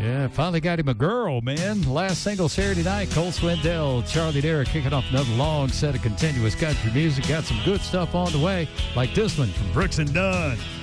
Yeah, finally got him a girl, man. Last single Saturday night, Cole Swindell, Charlie Dare kicking off another long set of continuous country music. Got some good stuff on the way, like this one from Brooks and Dunn.